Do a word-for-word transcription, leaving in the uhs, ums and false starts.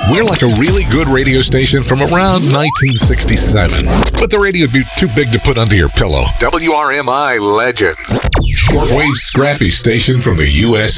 We're like a really good radio station from around nineteen sixty-seven. But the radio would be too big to put under your pillow. W R M I Legends. Shortwave scrappy station from the U S